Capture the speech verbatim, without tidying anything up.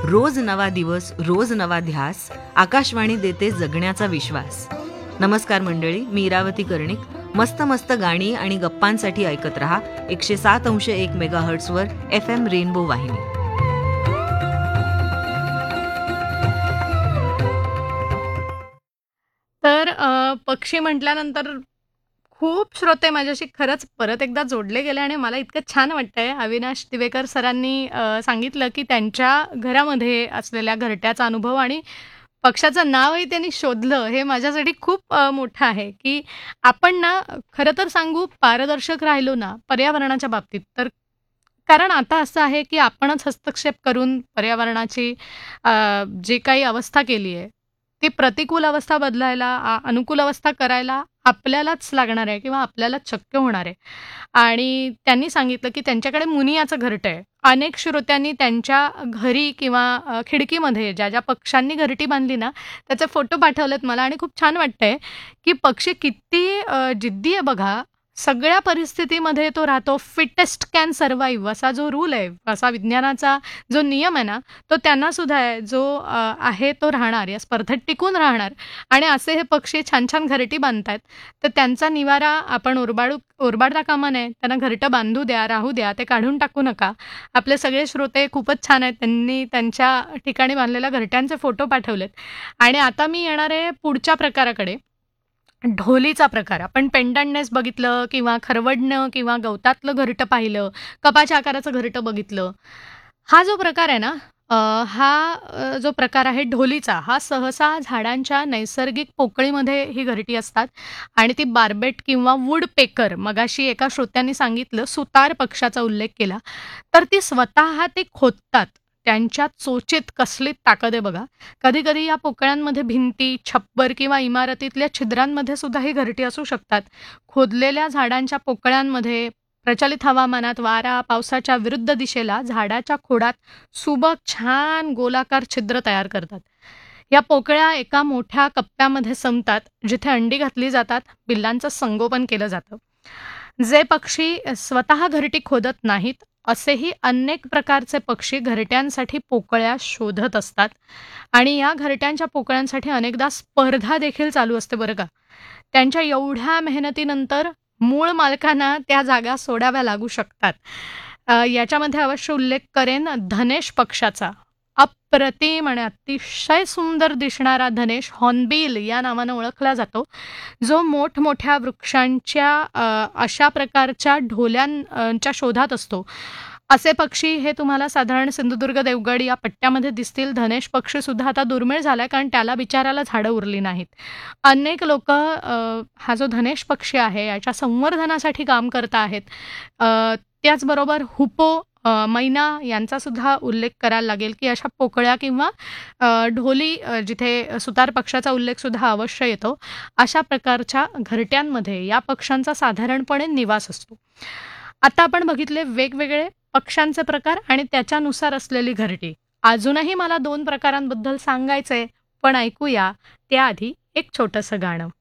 रोज नवा दिवस, रोज नवा ध्यास. आकाशवाणी देते जगण्याचा विश्वास. नमस्कार मंडळी, मी इरावती कर्णिक. मस्त मस्त गाणी आणि गप्पांसाठी ऐकत रहा एकशे सात अंश एक मेगा हर्ट्सवर एफ एम रेनबो वाहिनी. तर अ, पक्षी म्हटल्यानंतर खूप श्रोते माझ्याशी खरंच परत एकदा जोडले गेले आणि मला इतकं छान वाटतंय. अविनाश दिवेकर सरांनी अ, सांगितलं की त्यांच्या घरामध्ये असलेल्या घरट्याचा अनुभव आणि पक्षाचं नावही त्यांनी शोधलं. हे माझ्यासाठी खूप अ, मोठं आहे की आपण ना खरं तर सांगू पारदर्शक राहिलो ना पर्यावरणाच्या बाबतीत तर कारण आता असं आहे की आपणच हस्तक्षेप करून पर्यावरणाची अ, जी काही अवस्था केली आहे ती प्रतिकूल अवस्था बदलायला आ, अनुकूल अवस्था करायला आपल्यालाच लागणार आहे किंवा आपल्यालाच शक्य होणार आहे. आणि त्यांनी सांगितलं की त्यांच्याकडे मुनियाचं घरटं आहे. अनेक श्रोत्यांनी त्यांच्या घरी किंवा अ, खिडकीमध्ये ज्या ज्या पक्ष्यांनी घरटी बांधली ना त्याचे फोटो पाठवलेत मला आणि खूप छान वाटतंय की पक्षी किती अ, जिद्दी आहे बघा. सगळ्या परिस्थितीमध्ये तो राहतो. फिटेस्ट कॅन सर्व्हाइव्ह असा जो रूल आहे, असा विज्ञानाचा जो नियम आहे ना तो त्यांना सुद्धा आहे. जो अ, आहे तो राहणार या स्पर्धेत टिकून राहणार आणि असे हे पक्षी छान छान घरटी बांधतायत तर त्यांचा निवारा आपण ओरबाडू ओरबाडता कामा नये. त्यांना घरटं बांधू द्या, राहू द्या, ते काढून टाकू नका. आपले सगळे श्रोते खूपच छान आहेत. त्यांनी त्यांच्या ठिकाणी बांधलेल्या घरट्यांचे फोटो पाठवलेत. आणि आता मी येणार आहे पुढच्या प्रकाराकडे. ढोलीचा प्रकार. आपण पेंडंट नेस्ट बघितलं किंवा खरवडणं किंवा गवतातलं घरटं पाहिलं, कपाच्या आकाराचं घरटं बघितलं. हा जो प्रकार आहे ना अ, हा अ, जो प्रकार आहे ढोलीचा हा सहसा झाडांच्या नैसर्गिक पोकळीमध्ये ही घरटी असतात आणि ती बार्बेट किंवा वूड पेकर मगाशी एका श्रोत्यांनी सांगितलं सुतार पक्षाचा उल्लेख केला तर ती स्वतः ते खोदतात. त्यांच्या चोचीत कसली ताकद आहे बघा. कधी-कधी या पोकळ्यांमध्ये भिंती, छप्पर किंवा इमारतीतल्या छिद्रांमध्ये सुद्धा ही घरटी असू शकतात. खोदलेल्या झाडांच्या पोकळ्यांमध्ये प्रचलित हवामानात वारा, पावसाच्या विरुद्ध दिशेला झाडाच्या खोडात सुबक छान गोलाकार छिद्र तयार करतात. या पोकळ्या एका मोठ्या कप्प्यामध्ये संपतात जिथे अंडी घातली जातात. पिल्लांचं संगोपन केलं जातं. जे पक्षी स्वतः घरटी खोदत नाहीत असेही अनेक प्रकारचे पक्षी घरट्यांसाठी पोकळ्या शोधत असतात आणि या घरट्यांच्या पोकळ्यांसाठी अनेकदा स्पर्धा देखील चालू असते बरं का. त्यांच्या एवढ्या मेहनतीनंतर मूळ मालकांना त्या जागा सोडाव्या लागू शकतात. अ, याच्यामध्ये अवश्य उल्लेख करेन धनेश पक्षाचा. अप्रतिम आणि अतिशय सुंदर दिसणारा धनेश हॉर्नबिल या नावानं ओळखला जातो. जो मोठमोठ्या वृक्षांच्या अ, अशा प्रकारच्या ढोल्यांच्या शोधात असतो. असे पक्षी हे तुम्हाला साधारण सिंधुदुर्ग, देवगड या पट्ट्यामध्ये दिसतील. धनेश पक्षी सुद्धा आता दुर्मिळ झालाय कारण त्याला बिचाऱ्याला झाडं उरली नाहीत. अनेक लोकं अ, हा जो धनेश पक्षी आहे याच्या संवर्धनासाठी काम करत आहेत. अ, त्याचबरोबर हुपो, अ, मैना यांचा सुद्धा उल्लेख करायला लागेल की अशा पोकळ्या किंवा अ, ढोली अ, जिथे सुतार पक्षाचा उल्लेख सुद्धा अवश्य येतो. अशा प्रकारच्या घरट्यांमध्ये या पक्ष्यांचा साधारणपणे निवास असतो. आता आपण बघितले वेगवेगळे पक्ष्यांचे प्रकार आणि त्याच्यानुसार असलेली घरटी. अजूनही मला दोन प्रकारांबद्दल सांगायचंय पण ऐकूया त्याआधी एक छोटंसं गाणं.